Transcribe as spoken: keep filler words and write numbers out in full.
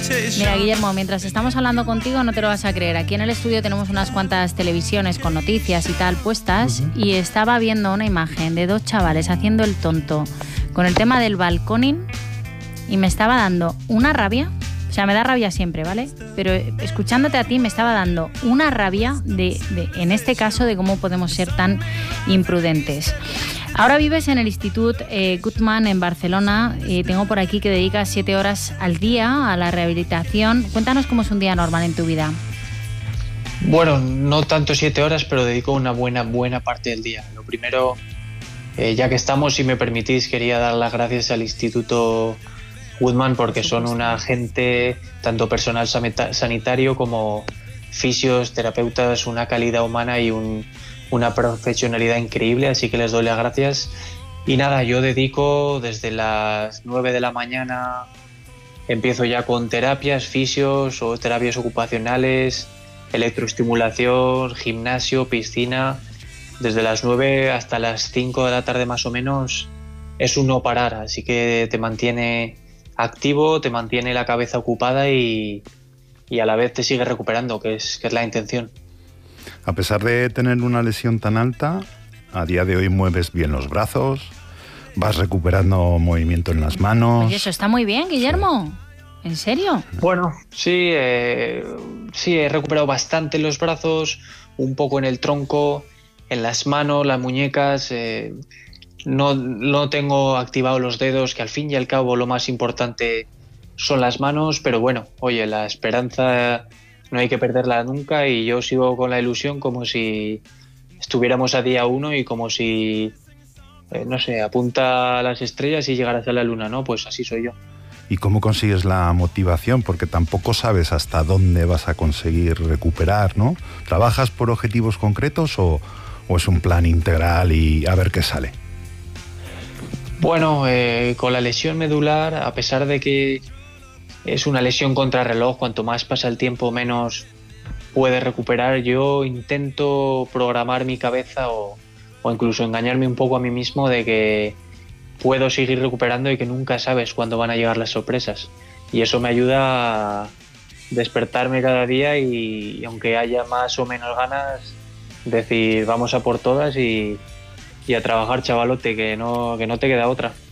Mira, Guillermo, mientras estamos hablando contigo no te lo vas a creer. Aquí en el estudio tenemos unas cuantas televisiones con noticias y tal puestas uh-huh. y estaba viendo una imagen de dos chavales haciendo el tonto con el tema del balconing y me estaba dando una rabia. O sea, me da rabia siempre, ¿vale? Pero escuchándote a ti me estaba dando una rabia de, de en este caso, de cómo podemos ser tan imprudentes. Ahora vives en el Institut eh, Guttmann en Barcelona. Eh, tengo por aquí que dedicas siete horas al día a la rehabilitación. Cuéntanos cómo es un día normal en tu vida. Bueno, no tanto siete horas, pero dedico una buena, buena parte del día. Lo primero, eh, ya que estamos, si me permitís, quería dar las gracias al Instituto Guttmann porque son una gente, tanto personal sanitario como fisios, terapeutas, una calidad humana y un, una profesionalidad increíble, así que les doy las gracias. Y nada, yo dedico desde las nueve de la mañana, empiezo ya con terapias, fisios o terapias ocupacionales, electroestimulación, gimnasio, piscina. Desde las nueve hasta las cinco de la tarde más o menos es un no parar, así que te mantiene activo, te mantiene la cabeza ocupada y, y a la vez te sigue recuperando, que es, que es la intención. A pesar de tener una lesión tan alta, a día de hoy mueves bien los brazos, vas recuperando movimiento en las manos. Oye, eso está muy bien, Guillermo. Sí. ¿En serio? Bueno, sí, eh, sí, he recuperado bastante los brazos, un poco en el tronco, en las manos, las muñecas. Eh, No, no tengo activados los dedos, que al fin y al cabo lo más importante son las manos, pero bueno, oye, la esperanza no hay que perderla nunca y yo sigo con la ilusión como si estuviéramos a día uno y como si, eh, no sé, apunta a las estrellas y llegaras a la luna, ¿no? Pues así soy yo. ¿Y cómo consigues la motivación? Porque tampoco sabes hasta dónde vas a conseguir recuperar, ¿no? ¿Trabajas por objetivos concretos o, o es un plan integral y a ver qué sale? Bueno, eh, con la lesión medular, a pesar de que es una lesión contrarreloj, cuanto más pasa el tiempo menos puedes recuperar, yo intento programar mi cabeza o, o incluso engañarme un poco a mí mismo de que puedo seguir recuperando y que nunca sabes cuándo van a llegar las sorpresas. Y eso me ayuda a despertarme cada día y, y aunque haya más o menos ganas, decir vamos a por todas y... y a trabajar, chavalote, que no, que no te queda otra.